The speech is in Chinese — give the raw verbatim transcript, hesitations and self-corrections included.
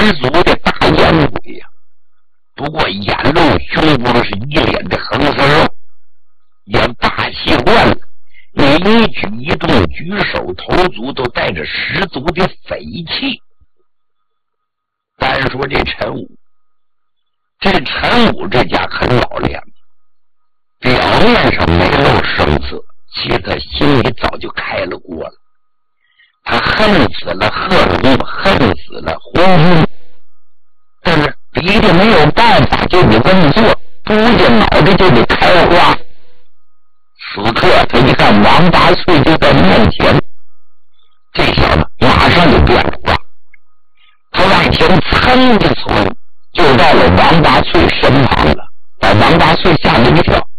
足的大烟鬼呀、啊，不过眼露凶光，是一脸的横色肉，也霸气惯了，你一举一动、举手投足都带着十足的匪气。单说这陈武，这陈武这家很老练，表面上没露声色，其实他心里早就开了锅了。他恨死了贺龙，恨死了洪忠，但是逼着没有办法，就得这么做，不着脑袋就得开花。此刻他一看王八脆就在面前，这小子马上就变了卦。他往前噌一窜，就到了王八脆身旁了，把王八脆吓了一跳。